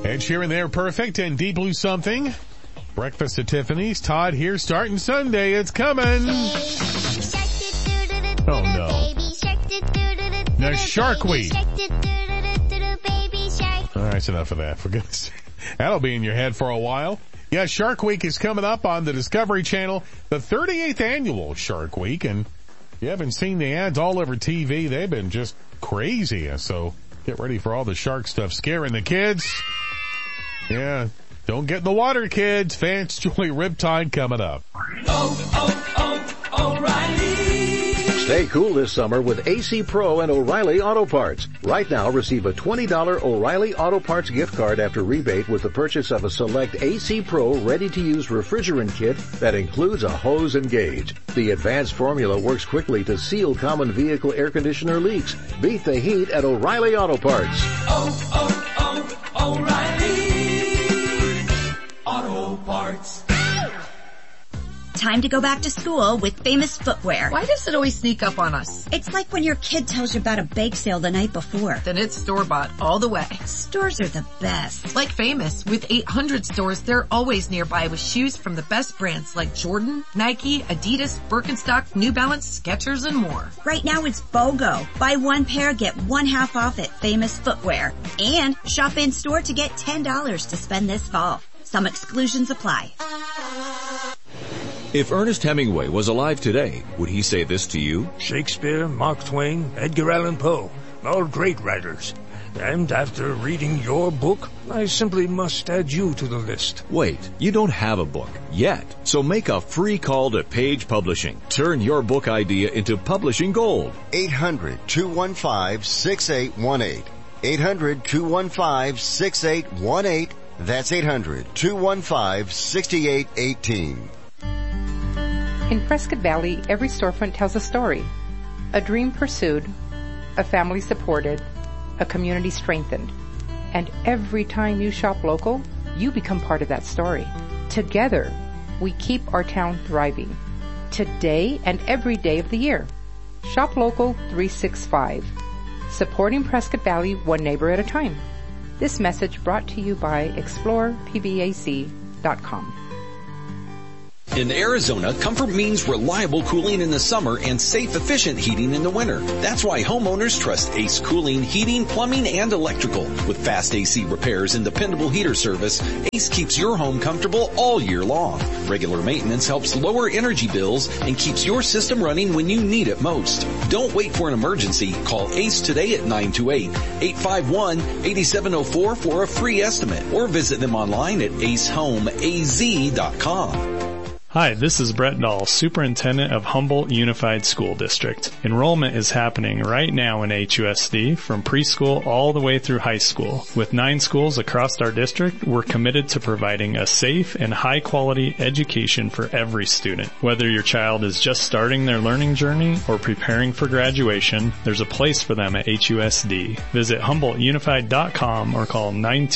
Ed Sheeran there, Perfect, and Deep Blue Something. Breakfast at Tiffany's. Todd here, starting Sunday. It's coming. Oh, no. Now, Shark Week. All right, that's enough of that. For goodness sake. That'll be in your head for a while. Yeah, Shark Week is coming up on the Discovery Channel, the 38th annual Shark Week, and if you haven't seen the ads all over TV, they've been just crazy. So get ready for all the shark stuff scaring the kids. Yeah, don't get in the water, kids. Vance Joy Riptide coming up. O'Reilly. Stay cool this summer with AC Pro and O'Reilly Auto Parts. Right now, receive a $20 O'Reilly Auto Parts gift card after rebate with the purchase of a select AC Pro ready-to-use refrigerant kit that includes a hose and gauge. The advanced formula works quickly to seal common vehicle air conditioner leaks. Beat the heat at O'Reilly Auto Parts. O'Reilly Auto Parts. Time to go back to school with Famous Footwear. Why does it always sneak up on us? It's like when your kid tells you about a bake sale the night before. Then it's store-bought all the way. Stores are the best. Like Famous, with 800 stores, they're always nearby with shoes from the best brands like Jordan, Nike, Adidas, Birkenstock, New Balance, Skechers, and more. Right now it's BOGO. Buy one pair, get one half off at Famous Footwear. And shop in store to get $10 to spend this fall. Some exclusions apply. If Ernest Hemingway was alive today, would he say this to you? Shakespeare, Mark Twain, Edgar Allan Poe, all great writers. And after reading your book, I simply must add you to the list. Wait, you don't have a book yet. So make a free call to Page Publishing. Turn your book idea into publishing gold. 800-215-6818. 800-215-6818. That's 800-215-6818. In Prescott Valley, every storefront tells a story. A dream pursued, a family supported, a community strengthened. And every time you shop local, you become part of that story. Together, we keep our town thriving. Today and every day of the year. Shop Local 365. Supporting Prescott Valley one neighbor at a time. This message brought to you by ExplorePBAC.com. In Arizona, comfort means reliable cooling in the summer and safe, efficient heating in the winter. That's why homeowners trust Ace Cooling, Heating, Plumbing, and Electrical. With fast AC repairs and dependable heater service, Ace keeps your home comfortable all year long. Regular maintenance helps lower energy bills and keeps your system running when you need it most. Don't wait for an emergency. Call Ace today at 928-851-8704 for a free estimate or visit them online at acehomeaz.com. Hi, this is Brett Dahl, Superintendent of Humboldt Unified School District. Enrollment is happening right now in HUSD from preschool all the way through high school. With 9 schools across our district, we're committed to providing a safe and high-quality education for every student. Whether your child is just starting their learning journey or preparing for graduation, there's a place for them at HUSD. Visit HumboldtUnified.com or call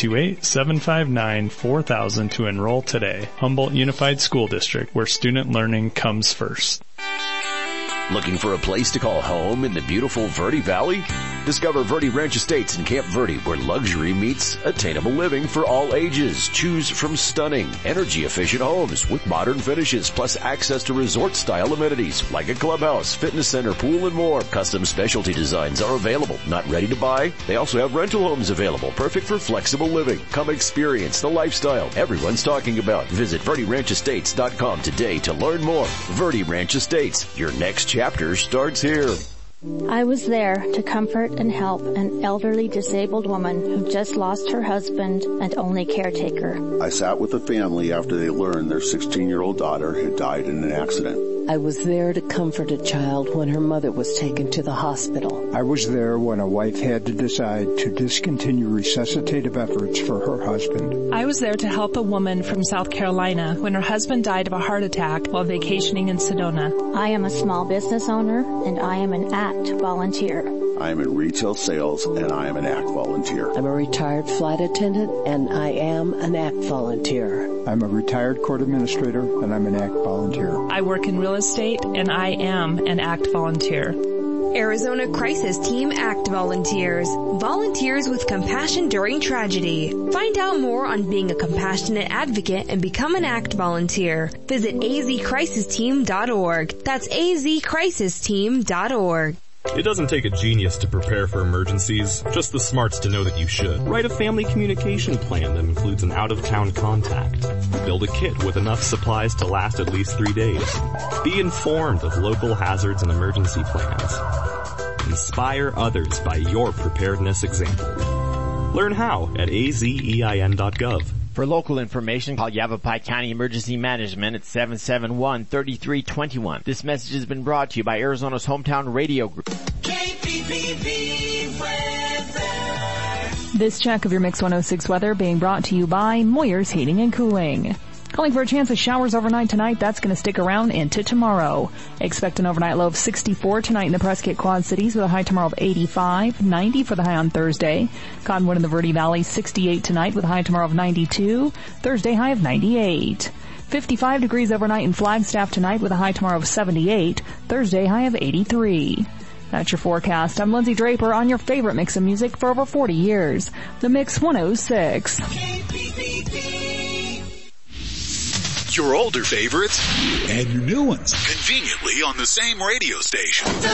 928-759-4000 to enroll today. Humboldt Unified School District, where student learning comes first. Looking for a place to call home in the beautiful Verde Valley? Discover Verde Ranch Estates in Camp Verde, where luxury meets attainable living for all ages. Choose from stunning, energy-efficient homes with modern finishes, plus access to resort-style amenities like a clubhouse, fitness center, pool, and more. Custom specialty designs are available. Not ready to buy? They also have rental homes available, perfect for flexible living. Come experience the lifestyle everyone's talking about. Visit VerdeRanchEstates.com today to learn more. Verde Ranch Estates, your next chapter starts here. I was there to comfort and help an elderly disabled woman who just lost her husband and only caretaker. I sat with the family after they learned their 16-year-old daughter had died in an accident. I was there to comfort a child when her mother was taken to the hospital. I was there when a wife had to decide to discontinue resuscitative efforts for her husband. I was there to help a woman from South Carolina when her husband died of a heart attack while vacationing in Sedona. I am a small business owner and I am an ACT volunteer. I am in retail sales and I am an ACT volunteer. I'm a retired flight attendant and I am an ACT volunteer. I'm a retired court administrator and I'm an ACT volunteer. I work in real estate and I am an ACT volunteer. Arizona Crisis Team ACT volunteers. Volunteers with compassion during tragedy. Find out more on being a compassionate advocate and become an ACT volunteer. Visit azcrisisteam.org. That's azcrisisteam.org. It doesn't take a genius to prepare for emergencies, just the smarts to know that you should. Write a family communication plan that includes an out-of-town contact. Build a kit with enough supplies to last at least 3 days. Be informed of local hazards and emergency plans. Inspire others by your preparedness example. Learn how at azein.gov. For local information, call Yavapai County Emergency Management at 771-3321. This message has been brought to you by Arizona's Hometown Radio Group. KPPV weather. This check of your Mix 106 weather being brought to you by Moyer's Heating and Cooling. Calling for a chance of showers overnight tonight. That's going to stick around into tomorrow. Expect an overnight low of 64 tonight in the Prescott Quad Cities with a high tomorrow of 85, 90 for the high on Thursday. Cottonwood in the Verde Valley, 68 tonight with a high tomorrow of 92, Thursday high of 98. 55 degrees overnight in Flagstaff tonight with a high tomorrow of 78, Thursday high of 83. That's your forecast. I'm Lindsay Draper on your favorite mix of music for over 40 years. The Mix 106. Your older favorites and your new ones conveniently on the same radio station.